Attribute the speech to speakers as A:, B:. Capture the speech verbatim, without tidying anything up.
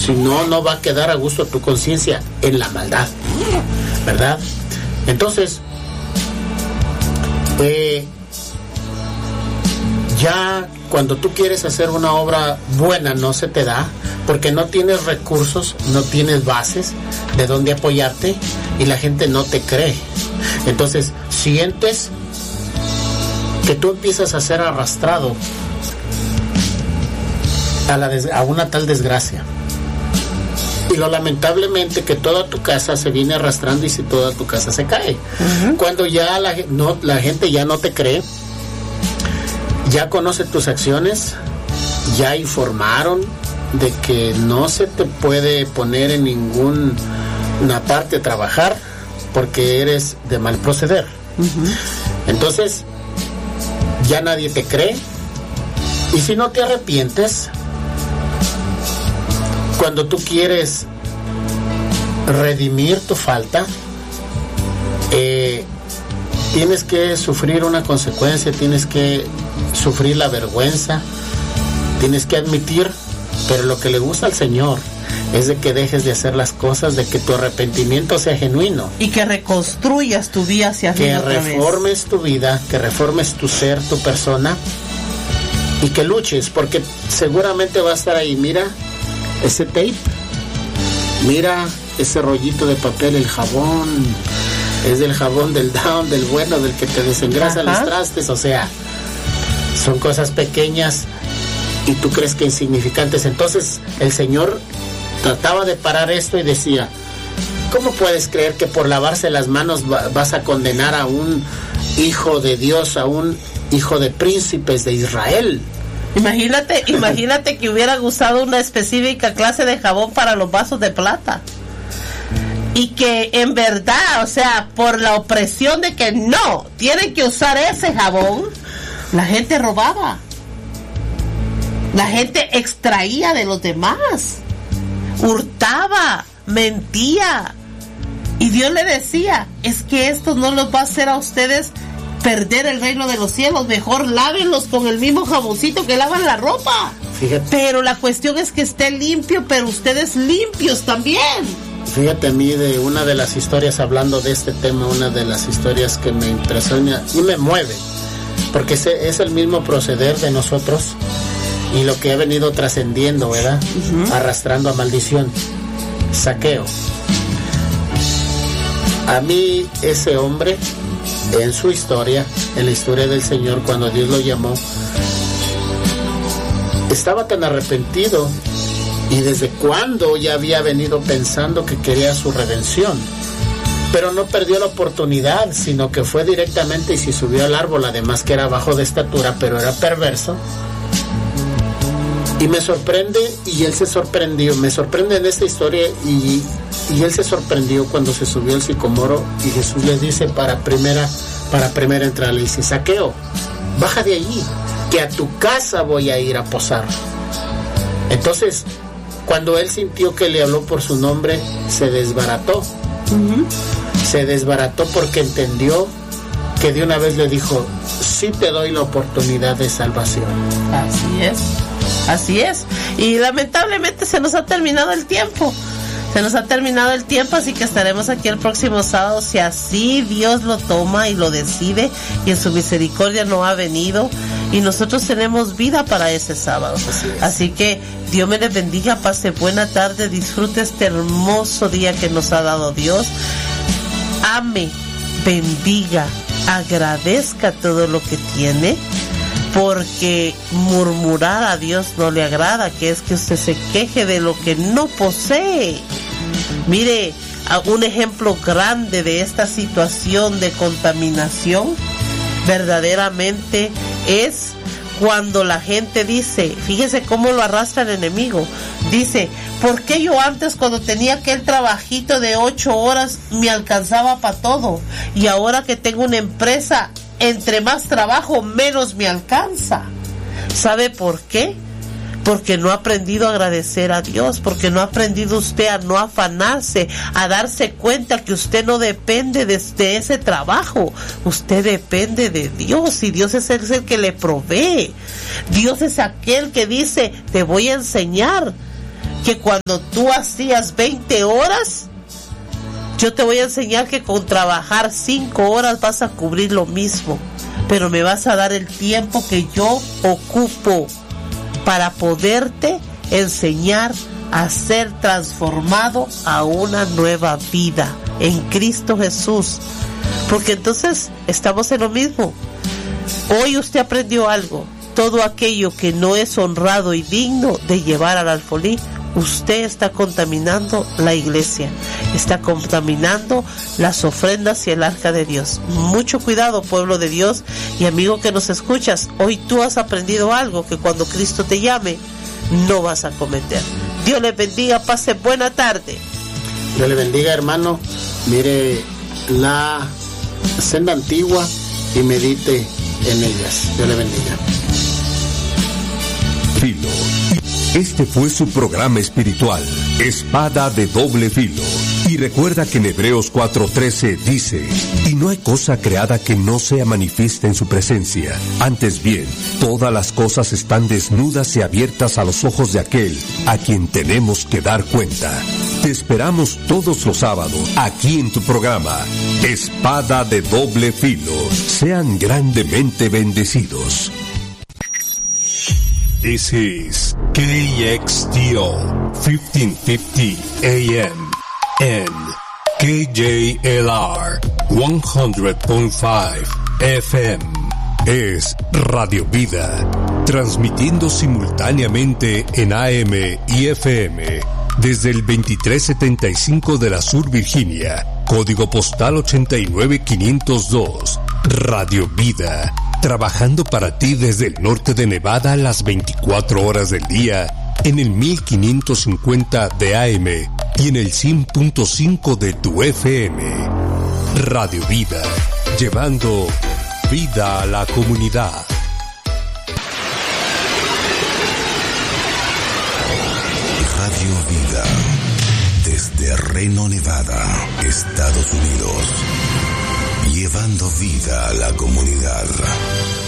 A: Si no, no va a quedar a gusto tu conciencia en la maldad, ¿verdad? Entonces, eh, ya cuando tú quieres hacer una obra buena no se te da, porque no tienes recursos, no tienes bases de dónde apoyarte y la gente no te cree. Entonces sientes que tú empiezas a ser arrastrado a, la des- a una tal desgracia. Y lo lamentablemente que toda tu casa se viene arrastrando y si toda tu casa se cae. Uh-huh. Cuando ya la, no, la gente ya no te cree, ya conoce tus acciones, ya informaron de que no se te puede poner en ninguna parte a trabajar porque eres de mal proceder. Uh-huh. Entonces ya nadie te cree, y si no te arrepientes, cuando tú quieres redimir tu falta, eh, tienes que sufrir una consecuencia, tienes que sufrir la vergüenza, tienes que admitir. Pero lo que le gusta al Señor es de que dejes de hacer las cosas, de que tu arrepentimiento sea genuino.
B: Y que reconstruyas tu vida hacia arriba.
A: Que reformes tu vida, que reformes tu ser, tu persona, y que luches, porque seguramente va a estar ahí. Mira ese tape, mira ese rollito de papel, el jabón, es del jabón del down, del bueno, del que te desengrasa los trastes, o sea, son cosas pequeñas y tú crees que insignificantes. Entonces el Señor trataba de parar esto y decía, ¿cómo puedes creer que por lavarse las manos va, vas a condenar a un hijo de Dios, a un hijo de príncipes de Israel?
B: Imagínate, imagínate que hubieran usado una específica clase de jabón para los vasos de plata. Y que en verdad, o sea, por la opresión de que no, tienen que usar ese jabón, la gente robaba. La gente extraía de los demás, hurtaba, mentía. Y Dios le decía, es que esto no los va a hacer a ustedes perder el reino de los cielos, mejor lávenlos con el mismo jaboncito que lavan la ropa.
A: Fíjate.
B: Pero la cuestión es que esté limpio, pero ustedes limpios también.
A: Fíjate, a mí de una de las historias, hablando de este tema, una de las historias que me impresiona y me mueve, porque ese es el mismo proceder de nosotros y lo que ha venido trascendiendo, ¿verdad? Uh-huh. Arrastrando a maldición. Zaqueo. A mí ese hombre, en su historia, en la historia del Señor, cuando Dios lo llamó, estaba tan arrepentido, y desde cuándo ya había venido pensando que quería su redención, pero no perdió la oportunidad, sino que fue directamente y se subió al árbol, además que era bajo de estatura, pero era perverso. Y me sorprende, y él se sorprendió, me sorprende en esta historia, y, y él se sorprendió cuando se subió al sicomoro, y Jesús le dice para primera, para primera entrada, le dice, Zaqueo, baja de allí, que a tu casa voy a ir a posar. Entonces, cuando él sintió que le habló por su nombre, se desbarató. Uh-huh. Se desbarató porque entendió que de una vez le dijo, sí te doy la oportunidad de salvación.
B: Así es. Así es, y lamentablemente se nos ha terminado el tiempo, se nos ha terminado el tiempo, así que estaremos aquí el próximo sábado, si así Dios lo toma y lo decide, y en su misericordia no ha venido, y nosotros tenemos vida para ese sábado. Así, así que Dios me les bendiga, pase buena tarde, disfrute este hermoso día que nos ha dado Dios, ame, bendiga, agradezca todo lo que tiene, porque murmurar a Dios no le agrada, que es que usted se queje de lo que no posee. Mire, un ejemplo grande de esta situación de contaminación verdaderamente es cuando la gente dice, fíjese cómo lo arrastra el enemigo, dice, ¿por qué yo antes cuando tenía aquel trabajito de ocho horas me alcanzaba para todo? Y ahora que tengo una empresa, entre más trabajo, menos me alcanza. ¿Sabe por qué? Porque no ha aprendido a agradecer a Dios, porque no ha aprendido usted a no afanarse, a darse cuenta que usted no depende de, de ese trabajo, usted depende de Dios, y Dios es el, es el que le provee. Dios es aquel que dice, te voy a enseñar que cuando tú hacías veinte horas, yo te voy a enseñar que con trabajar cinco horas vas a cubrir lo mismo, pero me vas a dar el tiempo que yo ocupo para poderte enseñar a ser transformado a una nueva vida en Cristo Jesús. Porque entonces estamos en lo mismo. Hoy usted aprendió algo. Todo aquello que no es honrado y digno de llevar al alfolí, usted está contaminando la iglesia, está contaminando las ofrendas y el arca de Dios. Mucho cuidado, pueblo de Dios y amigo que nos escuchas. Hoy tú has aprendido algo que cuando Cristo te llame no vas a cometer. Dios les bendiga, pase buena tarde.
A: Dios le bendiga, hermano. Mire la senda antigua y medite en ellas. Dios le bendiga.
C: Filo. Este fue su programa espiritual, Espada de Doble Filo. Y recuerda que en Hebreos cuatro trece dice, y no hay cosa creada que no sea manifiesta en su presencia. Antes bien, todas las cosas están desnudas y abiertas a los ojos de aquel a quien tenemos que dar cuenta. Te esperamos todos los sábados, aquí en tu programa, Espada de Doble Filo. Sean grandemente bendecidos. This is K X D O fifteen fifty A M and K J L R one hundred point five F M. Es Radio Vida, transmitiendo simultáneamente en A M y F M desde el veintitrés setenta y cinco de la Sur Virginia, código postal ochenta y nueve quinientos dos. Radio Vida, trabajando para ti desde el norte de Nevada las veinticuatro horas del día en el mil quinientos cincuenta de A M y en el cien punto cinco de tu F M. Radio Vida, llevando vida a la comunidad.
D: Radio Vida, desde Reno, Nevada, Estados Unidos, llevando vida a la comunidad.